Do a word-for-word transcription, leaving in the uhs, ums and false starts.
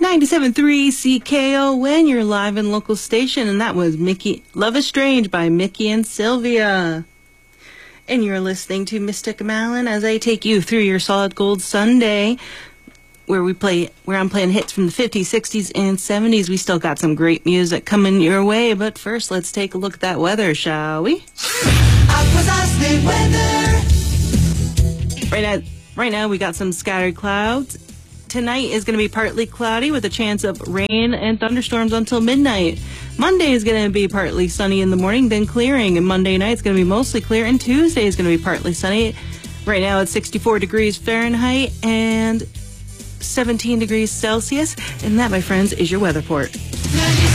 ninety-seven point three C K O N, your live and local station, and that was Mickey Love is Strange by Mickey and Sylvia. And you're listening to Mystic Malin as I take you through your Solid Gold Sunday, where we play, where I'm playing hits from the fifties, sixties, and seventies. We still got some great music coming your way, but first let's take a look at that weather, shall we? Weather. Right now, right now we got some scattered clouds. Tonight is going to be partly cloudy with a chance of rain and thunderstorms until midnight. Monday is going to be partly sunny in the morning, then clearing. And Monday night is going to be mostly clear. And Tuesday is going to be partly sunny. Right now it's sixty-four degrees Fahrenheit and seventeen degrees Celsius. And that, my friends, is your weather report.